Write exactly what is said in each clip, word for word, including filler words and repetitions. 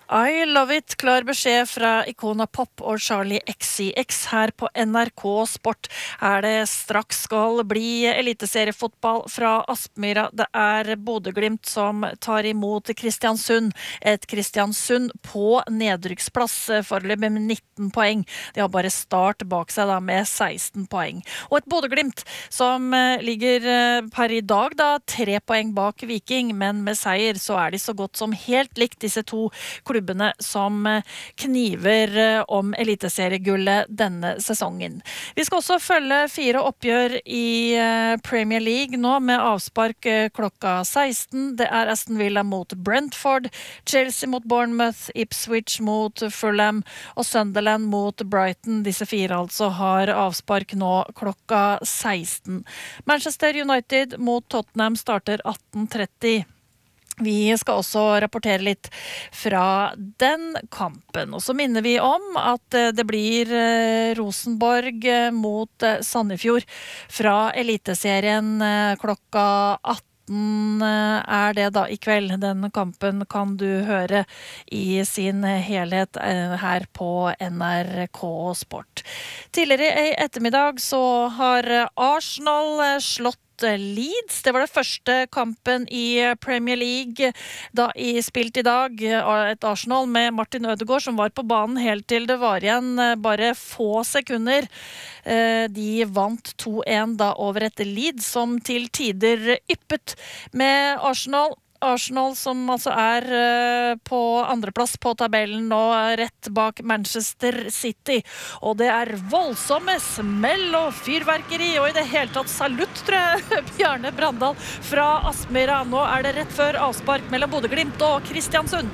I love it, klar beskjed fra Icona Pop og Charlie X C X her på N R K Sport. Er det straks skal bli eliteseriefotball fra Aspmyra. Det er Bodø-Glimt som tar imot Kristiansund. Et Kristiansund på nedrykksplass foreløpig med nitten poeng. De har bare start bak seg da med seksten poeng. Og et Bodø-Glimt som ligger per i dag da tre poeng bak Viking, men med seier så er de så godt som helt likt disse to klubbene som kniver om eliteseriegullet denne sesongen. Vi skal også følge fire oppgjør i Premier League nå med avspark klokka seksten. Det er Aston Villa mot Brentford, Chelsea mot Bournemouth, Ipswich mot Fulham og Sunderland mot Brighton. Disse fire altså har avspark nå klokka seksten. Manchester United mot Tottenham starter atten tretti. Vi skal også rapportere litt fra den kampen. Og så minner vi om at det blir Rosenborg mot Sandefjord fra eliteserien klokka atten er det da i kveld. Den kampen kan du høre i sin helhet her på N R K Sport. Tidligere i ettermiddag så har Arsenal slått Leeds. Det var det første kampen i Premier League da i spilt i dag. Et Arsenal med Martin Ødegaard som var på banen helt til det var igjen bare få sekunder. De vant to en da over et Leeds som til tider yppet med Arsenal. Arsenal som altså er på andreplass på tabellen nå, rett bak Manchester City. Og det er voldsomme smell og fyrverkeri, og i det hele tatt salutt, tror jeg, Bjarne Brandal fra Aspmyra. Nå er det rett før avspark mellom Bodø-Glimt og Kristiansund.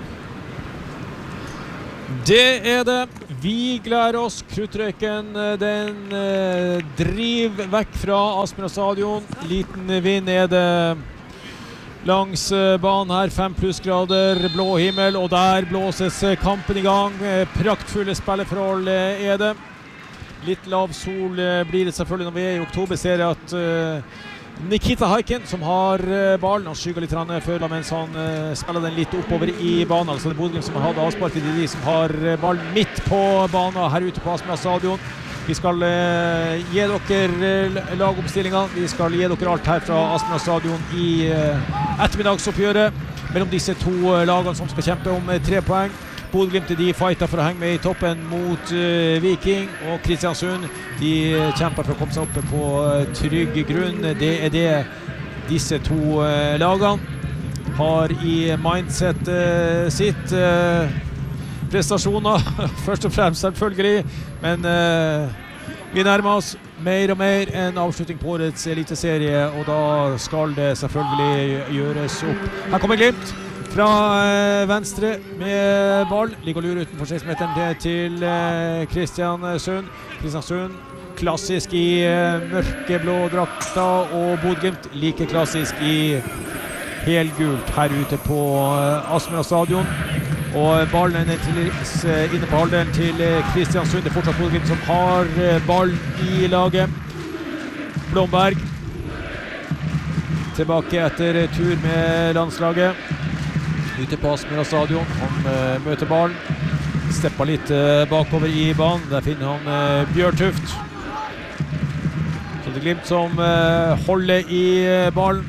Det er det. Vi gleder oss. Kruttrøyken, den eh, driver vekk fra Aspmyra stadion. Liten vind er det langs banen her, fem plussgrader, blå himmel, og der blåses kampen i gang. Praktfulle spilleforhold er det. Litt lav sol blir det selvfølgelig når vi er i oktober. Ser jeg at uh, Nikita Haiken, som har uh, ballen, han skygger litt før mens han uh, spiller den litt oppover i banen. Altså det er Bodø-Glimt som har hatt avsparket, de, de som har ballen midt på banen her ute på Aspmyra stadion. Vi skal eh, gi dere eh, lagoppstillingen. Vi skal gi dere alt her fra Aspmyra stadion i eh, ettermiddagsoppgjøret mellom disse to eh, lagene som skal kjempe om eh, tre poeng. Bodø-Glimt de fighter for å henge med i toppen mot eh, Viking, og Kristiansund de kjemper for å komme seg opp på eh, trygg grunn. Det er det disse to eh, lagene har i mindset eh, sitt. Eh, prestasjoner, først og fremst selvfølgelig, men uh, vi nærmer oss mer og mer en avslutning på årets eliteserie, og da skal det selvfølgelig gjøres opp. Her kommer Glimt fra uh, venstre med ball, ligger og lurer utenfor seksten meteren til uh, Kristiansund. Kristiansund klassisk i uh, mørkeblå drakta, og Bodø-Glimt like klassisk i helgult her ute på uh, Aspmyra stadion. Og ballen er til, inne på halvdelen til Kristiansund. Det er fortsatt Bodø-Glimt som har ball i laget. Blomberg tilbake etter tur med landslaget. Ute på Aspmyra stadion. Han uh, møter ballen. Stepper litt uh, bakover i banen. Der finner han uh, Bjørtuft. Så det er Glimt som uh, holder i uh, ballen.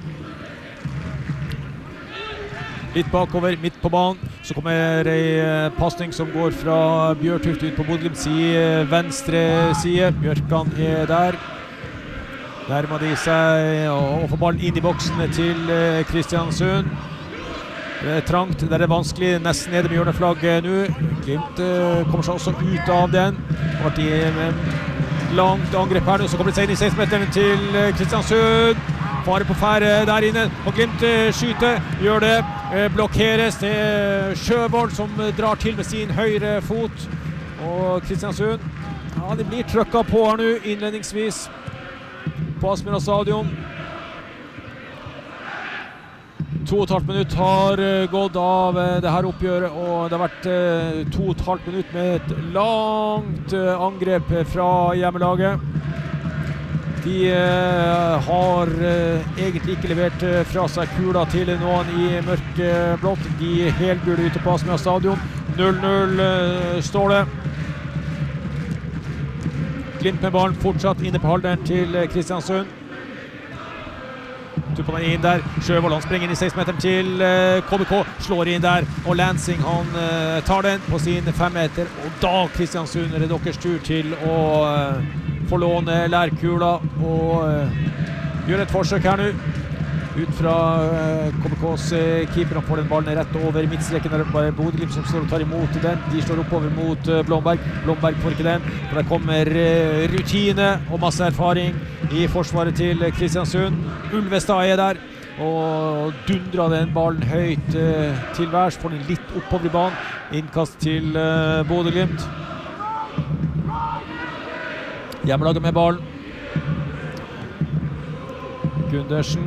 Litt bakover, midt på banen. Så kommer en passning som går fra Bjørtuft ut på Bodø-Glimts venstre side. Bjørkan er der. Nærmer de seg og får ballen inn i boksen til Kristiansund. Det er trangt, det er vanskelig, nesten nede med hjørneflagget nå. Glimt kommer seg også ut av den. Har vært i langt angrep her nå, så kommer det seg inn i seksten meteren til Kristiansund. Fare på fære der inne, og Glimt skyter, gjør det, blokkeres. Det er Sjøvold som drar til med sin høyre fot, og Kristiansund, ja, de blir trykket på her nå innledningsvis på Aspmyra stadion. To og et halvt minutt har gått av det her oppgjøret, og det har vært to og et halvt minutt med et langt angrep fra hjemmelaget. De uh, har uh, egentlig ikke levert uh, fra seg kula til noen i mørkeblått. De er helgule ute på Aspmyra stadion. null null uh, står det. Glimt med ballen fortsatt inne på halvdelen til uh, Kristiansund. Tuppen inn der. Sjøvold, han springer inn i seksten-meteren til uh, K B K. Slår inn der. Og Lansing, han uh, tar den på sin fem meter. Og da, Kristiansund, er det deres tur til å uh, få låne lærkula og uh, gjøre et forsøk her nå. Ut fra uh, K B K's uh, keeper, han får den ballen rett over midtstreken. Det er bare Bodø-Glimt som står og tar imot den. De slår oppover mot uh, Blomberg. Blomberg får ikke den, for der kommer uh, rutine og masse erfaring i forsvaret til uh, Kristiansund. Ulvestad er der og dundrer den ballen høyt uh, til værs, får den litt oppover i banen. Innkast til uh, Bodø-Glimt. Hjemmelaget med ballen. Gundersen.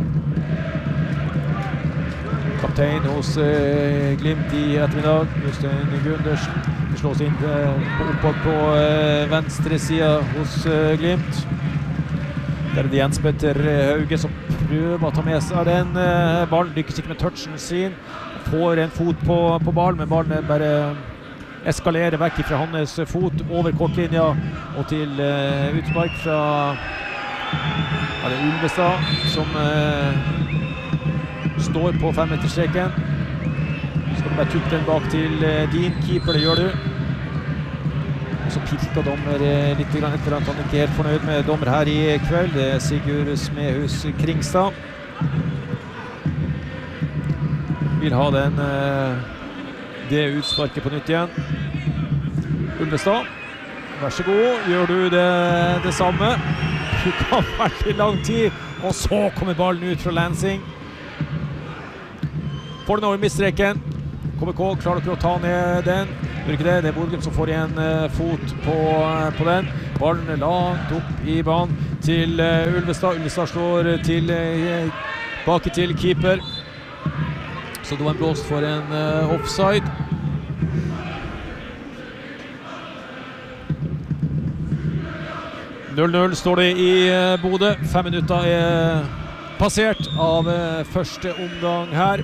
Kaptein hos eh, Glimt i ettermiddag. Jostein Gundersen. Det slås inn eh, oppad på eh, venstre siden hos eh, Glimt. Der er det Jens Petter Hauge som prøver å ta med seg den eh, ballen. Lykkes ikke med touchen sin. Får en fot på, på ballen, men ballen bare eskalerer vekk fra hans fot over kortlinja og til uh, utspark fra ja, det er Ulvestad som uh, står på femmeterstreken. Skal du bare tutte den bak til uh, din keeper, det gjør du. Og så pilter dommer uh, litt grann etter at han ikke er helt fornøyd med dommer her i kveld. Det er Sigurd Smehus Kringstad. Vil ha den uh, det utsparket på nytt igjen. Ulvestad, vær så god, gjør du det, det samme? Du kan veldig lang tid, og så kommer ballen ut fra Lansing. Får den over midtstreken. K B K klarer dere å ta ned den. Gjør ikke det, det er Bodø-Glimt som får igjen uh, fot på, uh, på den. Ballen er langt opp i banen til uh, Ulvestad. Ulvestad slår til, uh, baki til keeper. Så det var en blåst for en uh, offside. null null står det i uh, Bodø. Fem minutter er passert av uh, første omgang her.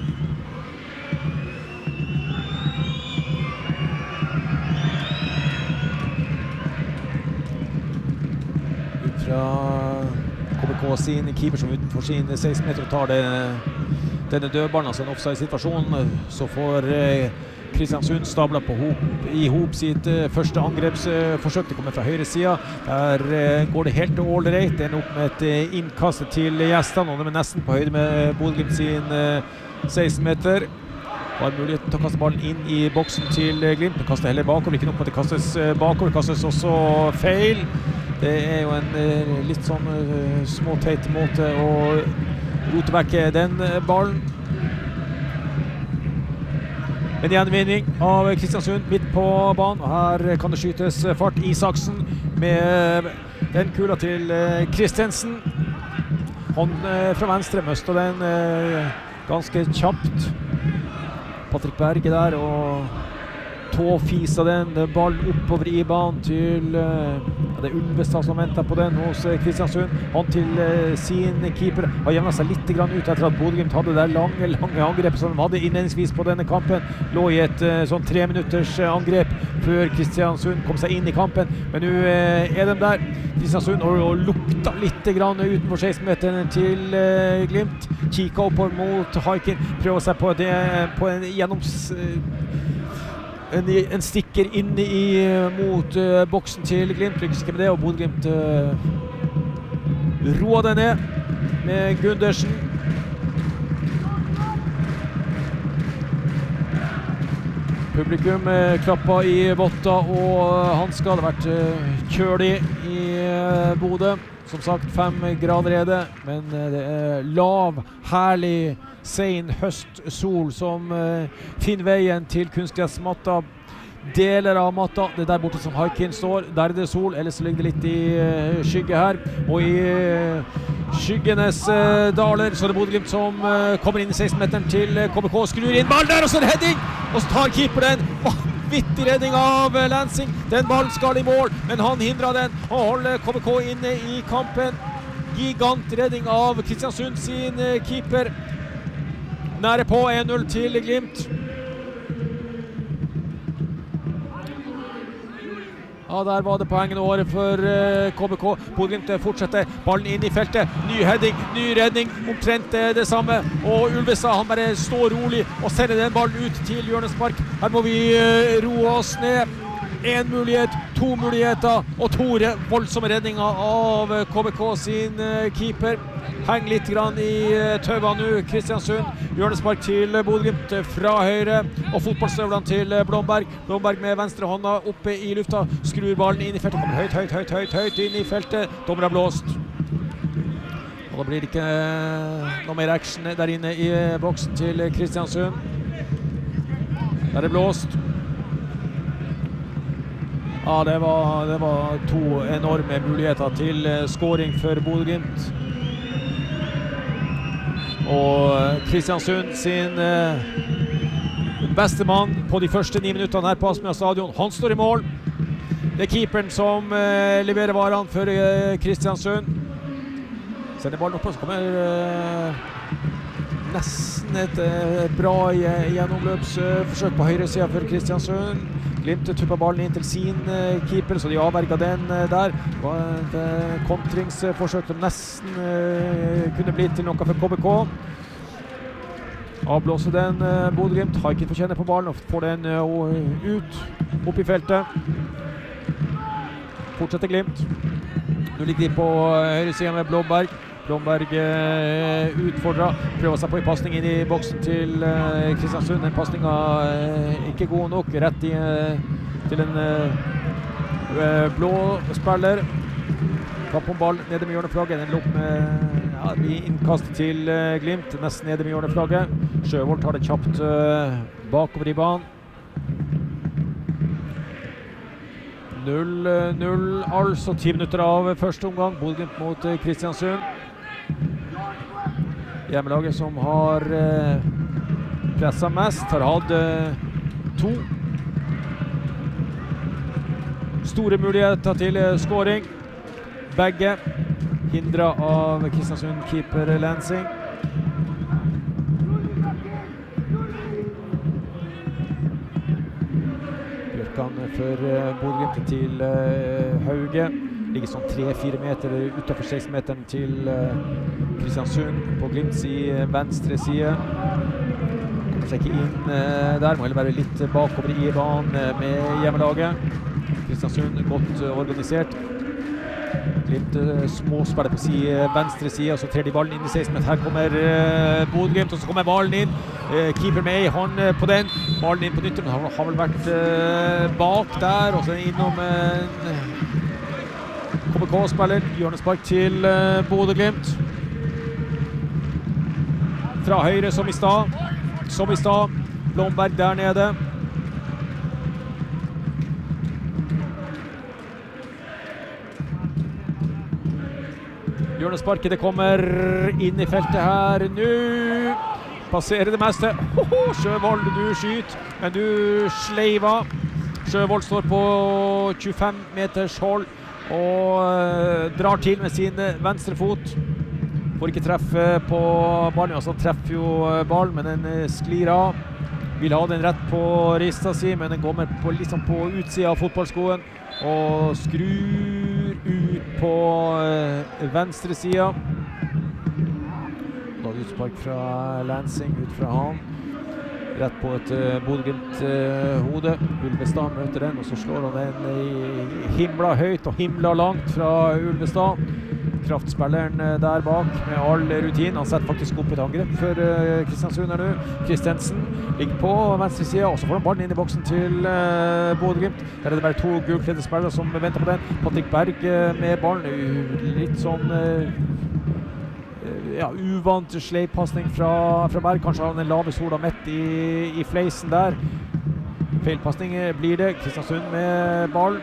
Ut fra K B K sin keeper som utenfor sin seksten meter tar det denne dødballen, altså en offside-situasjon, så får eh, Kristiansund stablet på hop, i hop sitt eh, første angrepsforsøk. Det kommer fra høyre siden. Der eh, går det helt ålreit. Det er opp med et eh, innkast til gjestene, og de er nesten på høyde med Bodø-Glimt sin eh, seksten meter. Har muligheten til å kaste ballen inn i boksen til eh, Glimt. Det kaster heller bakover, ikke nok med at det kastes eh, bakover. Det kastes også feil. Det er jo en eh, litt sånn eh, småteit måte å rote vekk den ballen. En gjenvinning av Kristiansund midt på banen. Her kan det skytes fart. Isaksen med den kula til Kristensen. Han fra venstre møste den ganske kjapt. Patrick Berge der og tåfisa den ballen oppover i banen til ja, det er Ulvestad som venter på den hos Kristiansund. Han til uh, sin keeper har jevnet seg litt grann ut etter at Bodø-Glimt hadde det lange, lange angrep som de hadde innledningsvis på denne kampen. Lå i et uh, sånn tre minutters uh, angrep før Kristiansund kom seg inn i kampen. Men nå uh, er de der. Kristiansund og, og lukta litt grann utenfor seksten-meteren til uh, Glimt. Kika oppover mot Haikin. Prøver seg på, det, på en gjennoms... Uh, En, en stikker inn i, mot uh, boksen til Glimt, lykkes ikke med det, og Bodø-Glimt uh, roer det ned med Gundersen. Publikum uh, klapper i votta, og uh, han skal ha vært uh, kjølig i uh, Bodø. Som sagt, fem grader er det, men uh, det er lav, herlig, sen høstsol som uh, finner veien til kunstgressmatta. Deler av matta, det er der borte som Haikin står. Der er det sol, ellers ligger det litt i uh, skygge her. Og i uh, skyggenes uh, daler så er det Bodø-Glimt som uh, kommer inn i seksten-meteren til uh, K B K. Skrur inn ball der, og så er det heading! Og så tar keeper den. vanvittig redning av Lansing. Den ballen skal i mål, men han hindrer den og holder K B K inne i kampen. Gigantredning av Kristiansund sin keeper. Nære på en null til Glimt. Ja, der var det poengene året for K B K. Bodø-Glimt fortsetter. Ballen inn i feltet. Ny heading, ny redning. Omtrent det samme. Og Ulvestad, han bare står rolig og sender den ballen ut til hjørnespark. Her må vi roe oss ned. En mulighet, to muligheter og to voldsomme redninger av K B K sin keeper. Heng litt grann i tøva nå, Kristiansund. Hjørnespark til Bodø-Glimt fra høyre, og fotballstøvlene til Blomberg. Blomberg med venstre hånda oppe i lufta, skrur ballen inn i feltet, kommer høyt, høyt, høyt, høyt, høyt inn i feltet. Dommer har blåst. Og da blir det ikke noe mer action der inne i boksen til Kristiansund. Der er det blåst. Ja, det var, det var to enorme muligheter til scoring for Bodø-Glimt. Og Kristiansund sin eh, beste mann på de første ni minuttene her på Aspmyra stadion, han står i mål. Det er keeperen som eh, leverer varene for eh, Kristiansund. Sender ballen opp, og så kommer eh, nesten et eh, bra gjennomløpsforsøk på høyre siden for Kristiansund. Glimt tupper ballen inn til sin eh, keeper, så de avverger den eh, der. Det var et eh, kontringsforsøk som nesten eh, kunne blitt til noe for K B K. Avblåser den eh, Bodø-Glimt, har ikke fortjener på ballen og får den eh, ut, opp i feltet. Fortsetter Glimt. Nå ligger de på eh, høyre siden med Blomberg. Blomberg eh, utfordrer, prøver seg på en passning inn i boksen til eh, Kristiansund. Den passningen eh, ikke god nok, rett i, eh, til en eh, blå spiller. Kapp om ball, nede med hjørneflagget. Den lå med ja, innkast til eh, Glimt, nesten nede med hjørneflagget. Sjøvold tar det kjapt eh, bakover i banen. null null, altså ti minutter av første omgang. Bodø-Glimt mot eh, Kristiansund. Hjemmelaget som har eh, presset mest, har hatt eh, to store muligheter til eh, scoring. Begge hindret av Kristiansund-keeper Lansing. Bjørkan for uh, Bodø-Glimt til uh, Hauge. Ligger sånn tre-fire meter utenfor seksten meteren til uh, Kristiansund på Glimts i uh, venstre side. Kommer seg ikke inn uh, der, må heller være litt bakover i banen uh, med hjemmelaget. Kristiansund godt uh, organisert. Glimt uh, små spiller på si, uh, venstre side, og så trer de ballen inn i seksten meter. Her kommer uh, Bodø-Glimt, og så kommer ballen inn. Uh, keeper med i hånd uh, på den. Ballen inn på nytt, men han har vel vært uh, bak der, og så innom en uh, K B K-spiller. Hjørnespark til uh, Bodø-Glimt. Fra høyre som i stad. Som i stad. Blomberg der nede. Hjørnesparket, det kommer inn i feltet her nå. Passerer det meste. Hoho, Sjøvold, du skyter, men du sleiver. Sjøvold står på tjuefem meters hold og uh, drar til med sin venstre fot. Får ikke treffe på ballen, altså treffer jo ballen, men den uh, sklir av. Vil ha den rett på rista si, men den kommer på, liksom på utsida av fotballskoen og skrur ut på uh, venstre sida. Da utspark fra Lansing ut fra han. Rett på et uh, Bodø-Glimt-hode. Uh, Ulvestad møter den, og så slår han den i himla høyt og himla langt fra Ulvestad. Kraftspilleren uh, der bak med all rutin. Han setter faktisk opp et angrep for uh, Kristiansund her nå. Kristensen ligger på venstre side, og så får han ballen inn i boksen til uh, Bodø-Glimt. Der er det bare to gulkledde spillere som venter på den. Patrick Berg uh, med ballen. Uh, litt sånn... Uh, Ja, uvant sleippassning fra, fra Berg. Kanskje har han en lave sola midt i, i fleisen der. Feilpassning blir det. Kristiansund med ball.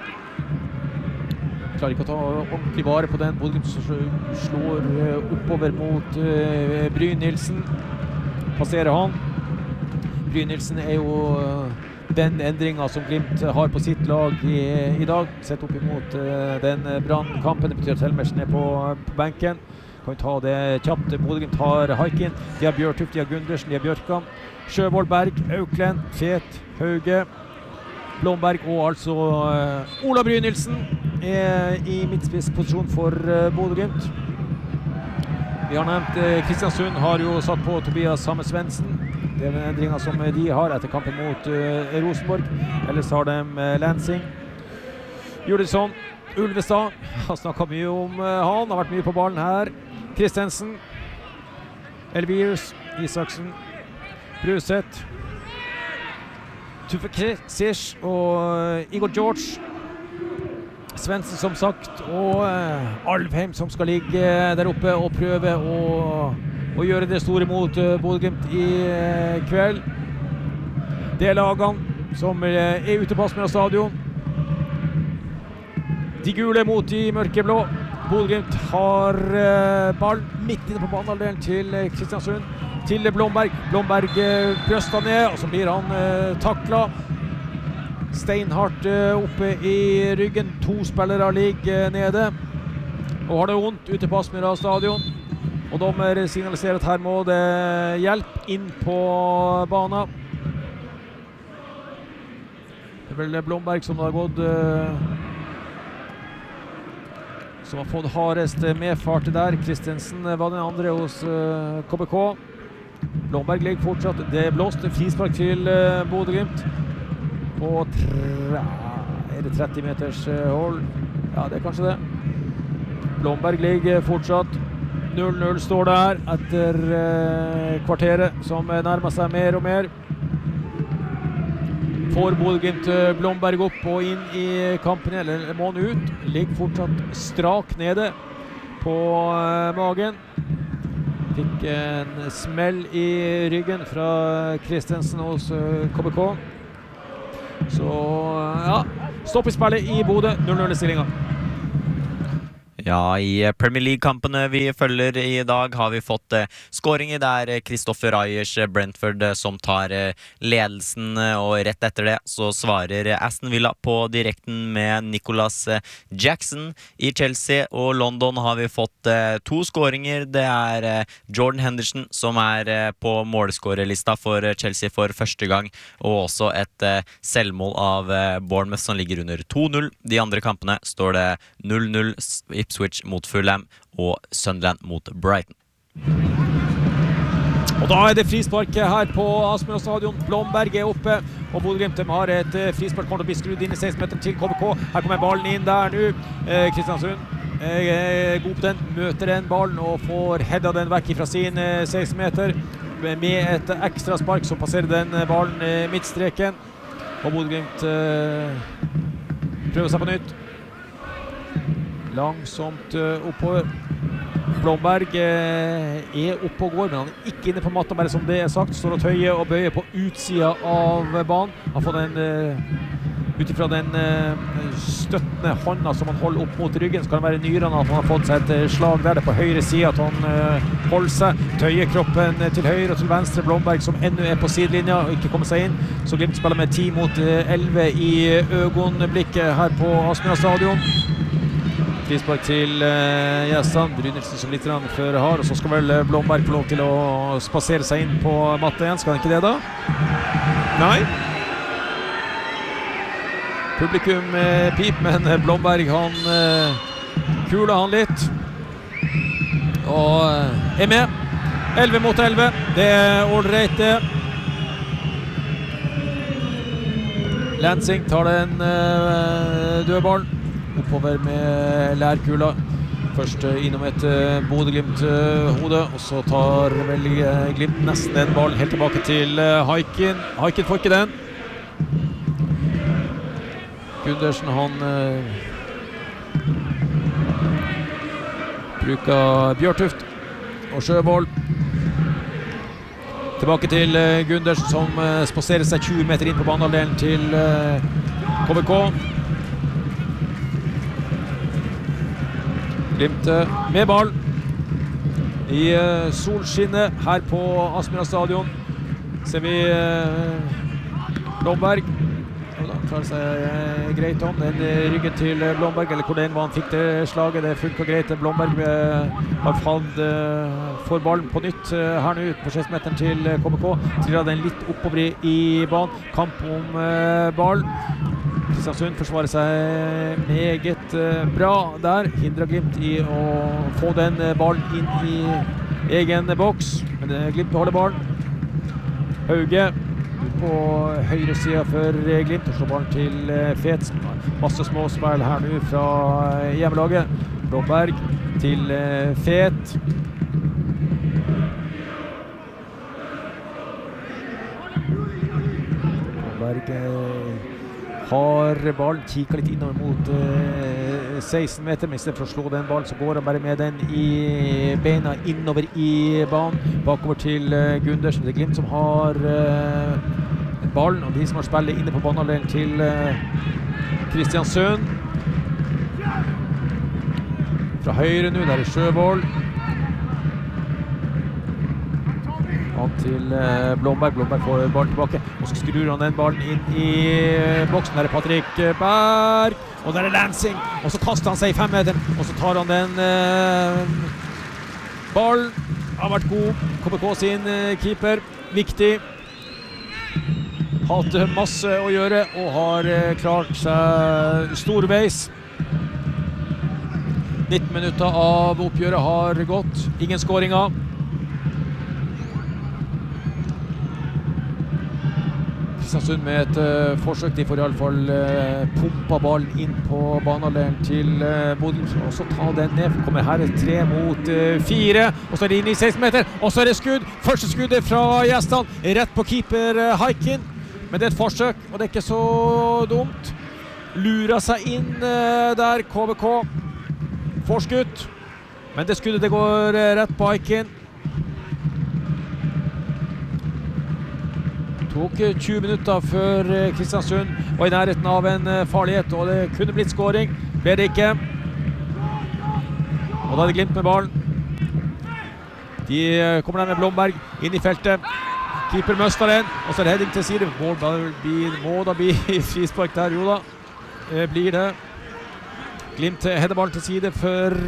Klarer ikke å ta ordentlig vare på den. Bodø-Glimt slår oppover mot uh, Brynildsen. Passerer han. Brynildsen er jo uh, den endringen som Glimt har på sitt lag i, i dag, sett opp imot uh, den brannkampen. Det betyr at Helmersen er på, på benken. Kan vi ta det kjapt. Bodø-Glimt har Haikin, de har Bjørtuft, de har Gundersen, de har Bjørkan, Sjøvold, Berg, Auklend, Fet, Hauge, Blomberg og altså uh, Ola Brynildsen er i midtspissposisjon for uh, Bodø-Glimt. Vi har nevnt uh, Kristiansund har jo satt på Tobias Hamme Svendsen. Det er den endringen som de har etter kampen mot uh, Rosenborg. Ellers har de uh, Lansing, Julisson, Ulvestad. Han snakket mye om uh, han, har vært mye på ballen her. Kristensen, Elvirus, Isaksen, Bruseth, Tuffe Kresic og uh, Igor George. Svendsen som sagt, og uh, Alvheim som skal ligge uh, der oppe og prøve å og gjøre det store mot uh, Bodø-Glimt i uh, kveld. Det er lagene som uh, er ute på Aspmyra stadion. De gule mot de mørkeblå. Bodø-Glimt har uh, ball midt inne på banehalvdelen til uh, Kristiansund. Til Blomberg. Blomberg uh, brøster ned, og så blir han uh, taklet. Steinhardt uh, oppe i ryggen. To spillere ligger uh, nede og har det vondt ute på Aspmyra stadion. Og dommer signaliserer at her må det hjelp inn på banen. Det er vel Blomberg som har gått uh, som har fått hardest medfart der. Kristensen var den andre hos uh, K B K. Blomberg ligger fortsatt. Det er blåst frispark til uh, Bodø-Glimt på tre, er det tretti meters uh, hold? Ja, det er kanskje det. Blomberg ligger fortsatt. null null står der etter eh, kvarteret som nærmer seg mer og mer. Får Bodø-Glimt Blomberg opp og inn i kampen, eller må han ut. Ligger fortsatt strak nede på eh, magen. Fikk en smell i ryggen fra Kristensen hos eh, K B K. Så ja, stopp i spillet i Bodø, null null i stillingen. Ja, i Premier League-kampene vi følger i dag har vi fått eh, skåringer der Kristoffer Ayers Brentford eh, som tar eh, ledelsen, eh, og rett etter det så svarer Aston Villa på direkten med Nicholas eh, Jackson. I Chelsea og London har vi fått eh, to skåringer. Det er eh, Jordan Henderson som er eh, på målskårerlista for eh, Chelsea for første gang, og også et eh, selvmål av eh, Bournemouth som ligger under to null. De andre kampene står det null null, Ipswich mot Fulham og Sunderland mot Brighton. Og da er det frispark her på Aspmyra stadion. Blomberg er oppe, og Bodø-Glimt har et frispark, kommer til å bli skrudd inn i seksten meter til K B K. Her kommer ballen inn der nå. Eh, Kristiansund er god på den, møter den ballen og får hedda den vekk fra sin eh, seksten meter med et ekstra spark som passerer den ballen eh, midtstreken. Og Bodø-Glimt eh, prøver seg på nytt. Langsomt uh, oppover. Blomberg uh, er oppe og går, men han er ikke inne på matta, bare som det er sagt. Står og tøyer og bøyer på utsida av banen. Han har fått en, uh, ut ifra den uh, støttende hånda som han holder opp mot ryggen, så kan det være nyrene at han har fått seg et uh, slag der. Det er på høyre side at han uh, holder seg. Tøyer kroppen uh, til høyre og til venstre. Blomberg som ennå er på sidelinja og ikke kommer seg inn. Så Glimt spiller med ti mot elleve uh, i øyeblikket her på Aspmyra stadion. Frispark til uh, Gjestan, Brynildsen som litt før har, og så skal vel Blomberg få lov til å spasere seg inn på matta igjen, skal han ikke det da? Nei. Publikum uh, pip, men Blomberg han uh, kuler han litt, og uh, er med. elleve mot elleve, det er all right det. Lansing tar den uh, dødballen oppover med lærkula. Først innom et uh, Bodø-Glimt-hode, uh, og så tar vel uh, Glimt nesten den ballen helt tilbake til uh, Haikin. Haikin får ikke den. Gundersen, han uh, bruker Bjørtuft og Sjøvold. Tilbake til uh, Gundersen som uh, spaserer seg tjue meter inn på banehalvdelen til uh, K B K. Glimt med ball i uh, solskinnet her på Aspmyra stadion. Ser vi uh, Blomberg. Og da klarer seg greit om den ryggen til Blomberg, eller hvor den var han fikk det slaget. Det funker greit. Blomberg eh, har falt eh, for ballen på nytt eh, her nå ut på seksten-meteren til K B K. Triller den litt oppover i, i banen. Kamp om eh, ball. Kristiansund forsvarer seg meget eh, bra der. Hindrer Glimt i å få den eh, ballen inn i egen boks. Men eh, Glimt beholder ballen. Hauge på høyre siden for Glimt og slår ballen til Fet. Masse små spill her nå fra hjemmelaget. Blomberg til Fet. Blomberg har ballen, kikker litt innover mot eh, seksten meter, men i stedet for å slå den ballen, så går han bare med den i beina innover i banen, bakover til eh, Gundersen. Det er Glimt som har eh, ballen, og de som har spillet inne på banehalvdelen til eh, Kristiansund. Fra høyre nå, der er Sjøvold. Han til eh, Blomberg. Blomberg får ballen tilbake, og så skrur han den ballen inn i boksen. Der er Patrick Berg, og der er Lansing, og så kaster han seg i fem meter, og så tar han den eh, ballen. Har vært god. K B K sin eh, keeper, viktig. Hatt masse å gjøre, og har eh, klart seg storveis. nitten minutter av oppgjøret har gått. Ingen skåringer. Kristiansund med et uh, forsøk. De får i alle fall uh, pumpa ballen inn på banehalvdelen til uh, Bodø, og så ta den ned. Kommer her et tre mot uh, fire, og så er det inn i seksten meter, og så er det skudd. Første skuddet fra Gjesdal, rett på keeper uh, Haikin. Men det er et forsøk, og det er ikke så dumt. Lurer seg inn uh, der, K B K. Forskutt, men det skuddet det går uh, rett på Haikin. Tok tjue minutter før Kristiansund var i nærheten av en farlighet, og det kunne blitt skåring. Ble det ikke. Og da er det Glimt med ballen. De kommer der med Blomberg inn i feltet. Keeper møster den, og så er det heading til side. Må da bli, må da bli frispark der, jo da. Blir det. Glimt header ballen til side for